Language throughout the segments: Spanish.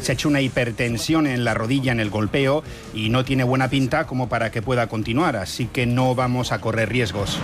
se ha hecho una hipertensión en la rodilla en el golpeo y no tiene buena pinta como para que pueda continuar, así que no vamos a correr riesgos.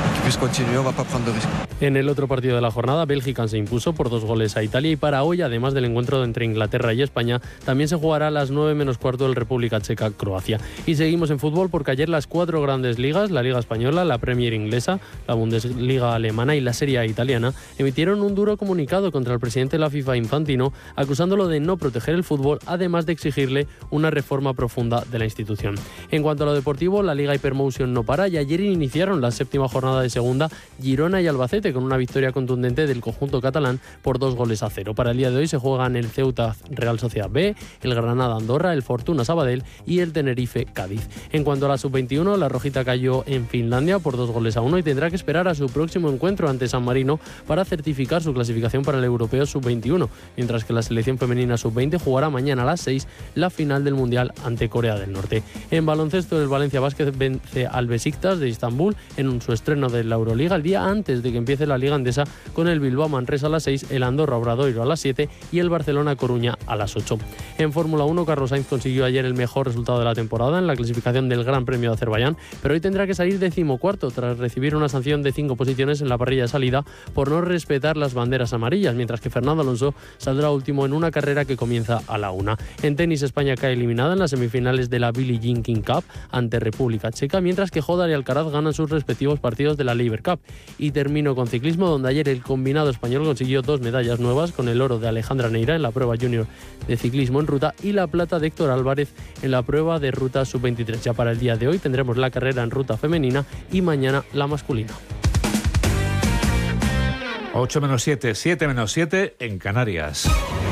En el otro partido de la jornada, Bélgica se impuso por 2 goles a Italia y para hoy, además del encuentro entre Inglaterra y España, también se jugará a las 9 menos cuarto el República Checa-Croacia. Y seguimos en fútbol porque ayer las 4 grandes ligas, la Liga Española, la Premier Inglesa, la Bundesliga Alemana y la Serie A Italiana, emitieron un duro comunicado contra el presidente de la FIFA, Infantino, acusándolo de no proteger el fútbol, además de exigirle una reforma profunda de la institución. En cuanto a lo deportivo, la Liga Hypermotion no para y ayer iniciaron la 7ª jornada de segunda Girona y Albacete con una victoria contundente del conjunto catalán por 2-0. Para el día de hoy se juegan el Ceuta Real Sociedad B, el Granada Andorra, el Fortuna Sabadell y el Tenerife Cádiz. En cuanto a la sub-21, la rojita cayó en Finlandia por 2-1 y tendrá que esperar a su próximo encuentro ante San Marino para certificar su clasificación para el Europeo sub-21, mientras que la selección femenina sub-20 jugará mañana a las 6 la final del Mundial ante Corea del Norte. En baloncesto, el Valencia Basket vence al Besiktas de Istambul en su estreno de la Euroliga el día antes de que empiece la Liga Endesa, con el Bilbao Manresa a las 6, el Andorra Obradoiro a las 7 y el Barcelona Coruña a las 8. En Fórmula 1, Carlos Sainz consiguió ayer el mejor resultado de la temporada en la clasificación del Gran Premio de Azerbaiyán, pero hoy tendrá que salir 14º tras recibir una sanción de 5 posiciones en la parrilla de salida por no respetar las banderas amarillas, mientras que Fernando Alonso saldrá último en una carrera que comienza a la 1. En tenis, España cae eliminada en las semifinales de la Billie Jean King Cup ante República Checa, mientras que Jodar y Alcaraz ganan sus respectivos partidos de la Laver Cup. Y termino con ciclismo, donde ayer el combinado español consiguió 2 medallas nuevas, con el oro de Alejandra Neira en la prueba junior de ciclismo en ruta y la plata de Héctor Álvarez en la prueba de ruta sub-23. Ya para el día de hoy tendremos la carrera en ruta femenina y mañana la masculina. 8 menos 7, 7 menos 7 en Canarias.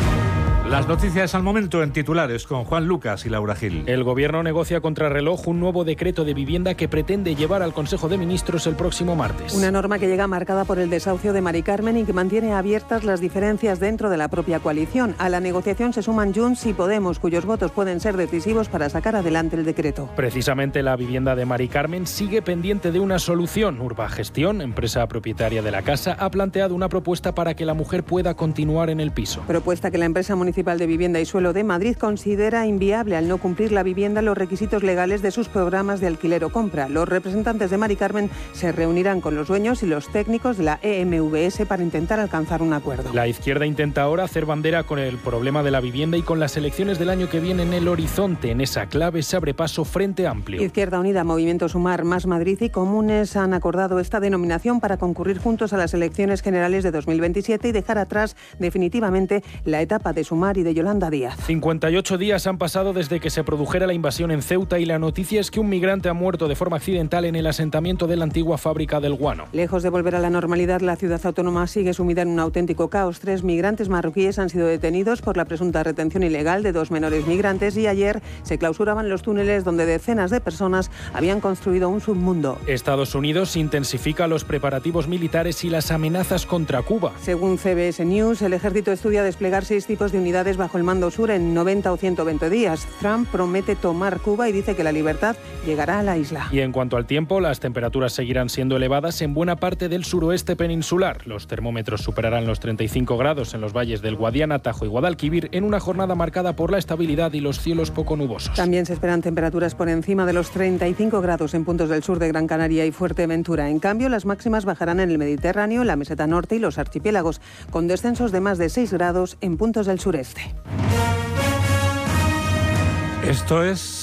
Las noticias al momento en titulares con Juan Lucas y Laura Gil. El Gobierno negocia contrarreloj un nuevo decreto de vivienda que pretende llevar al Consejo de Ministros el próximo martes. Una norma que llega marcada por el desahucio de Mari Carmen y que mantiene abiertas las diferencias dentro de la propia coalición. A la negociación se suman Junts y Podemos, cuyos votos pueden ser decisivos para sacar adelante el decreto. Precisamente la vivienda de Mari Carmen sigue pendiente de una solución. Urbagestión, empresa propietaria de la casa, ha planteado una propuesta para que la mujer pueda continuar en el piso. Propuesta que la empresa municipal de Vivienda y Suelo de Madrid considera inviable al no cumplir la vivienda los requisitos legales de sus programas de alquiler o compra. Los representantes de Mari Carmen se reunirán con los dueños y los técnicos de la EMVS para intentar alcanzar un acuerdo. La izquierda intenta ahora hacer bandera con el problema de la vivienda y con las elecciones del año que viene en el horizonte. En esa clave se abre paso Frente Amplio. Izquierda Unida, Movimiento Sumar, Más Madrid y Comunes han acordado esta denominación para concurrir juntos a las elecciones generales de 2027 y dejar atrás definitivamente la etapa de Sumar y de Yolanda Díaz. 58 días han pasado desde que se produjera la invasión en Ceuta y la noticia es que un migrante ha muerto de forma accidental en el asentamiento de la antigua fábrica del guano. Lejos de volver a la normalidad, la ciudad autónoma sigue sumida en un auténtico caos. 3 migrantes marroquíes han sido detenidos por la presunta retención ilegal de 2 menores migrantes y ayer se clausuraban los túneles donde decenas de personas habían construido un submundo. Estados Unidos intensifica los preparativos militares y las amenazas contra Cuba. Según CBS News, el ejército estudia desplegar 6 tipos de unidades bajo el mando sur en 90 o 120 días. Trump promete tomar Cuba y dice que la libertad llegará a la isla. Y en cuanto al tiempo, las temperaturas seguirán siendo elevadas en buena parte del suroeste peninsular. Los termómetros superarán los 35 grados en los valles del Guadiana, Tajo y Guadalquivir en una jornada marcada por la estabilidad y los cielos poco nubosos. También se esperan temperaturas por encima de los 35 grados en puntos del sur de Gran Canaria y Fuerteventura. En cambio, las máximas bajarán en el Mediterráneo, la meseta norte y los archipiélagos, con descensos de más de 6 grados en puntos del sureste. Esto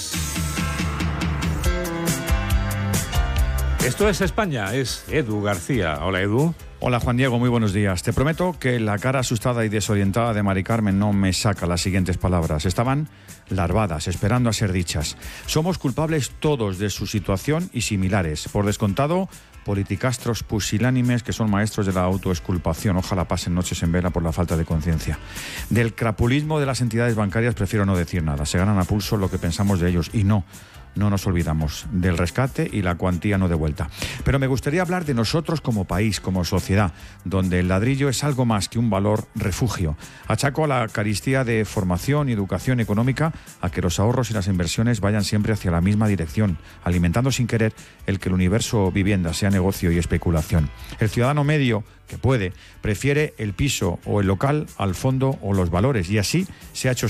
es España, es Edu García. Hola, Edu. Hola, Juan Diego, muy buenos días. Te prometo que la cara asustada y desorientada de Mari Carmen no me saca las siguientes palabras. Estaban larvadas, esperando a ser dichas. Somos culpables todos de su situación y similares. Por descontado, politicastros pusilánimes que son maestros de la autoexculpación. Ojalá pasen noches en vela por la falta de conciencia. Del crapulismo de las entidades bancarias prefiero no decir nada. Se ganan a pulso lo que pensamos de ellos y no nos olvidamos del rescate y la cuantía no devuelta. Pero me gustaría hablar de nosotros como país, como sociedad, donde el ladrillo es algo más que un valor refugio. Achaco a la carestía de formación y educación económica a que los ahorros y las inversiones vayan siempre hacia la misma dirección, alimentando sin querer el que el universo vivienda sea negocio y especulación. El ciudadano medio, que puede, prefiere el piso o el local al fondo o los valores, y así se ha hecho